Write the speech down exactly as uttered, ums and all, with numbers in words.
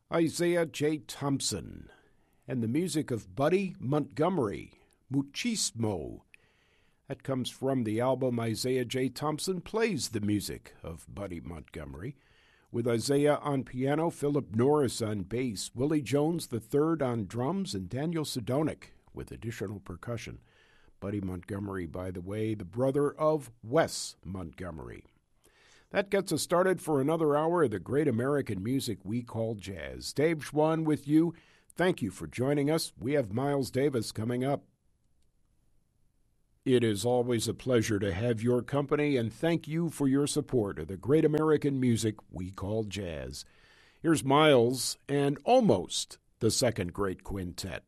Isaiah J. Thompson, and the music of Buddy Montgomery, Muchismo. That comes from the album Isaiah J. Thompson Plays the Music of Buddy Montgomery, with Isaiah on piano, Philip Norris on bass, Willie Jones the third on drums, and Daniel Sidonic with additional percussion. Buddy Montgomery, by the way, the brother of Wes Montgomery. That gets us started for another hour of the great American music we call jazz. Dave Schwann with you. Thank you for joining us. We have Miles Davis coming up. It is always a pleasure to have your company, and thank you for your support of the great American music we call jazz. Here's Miles and almost the Second Great Quintet.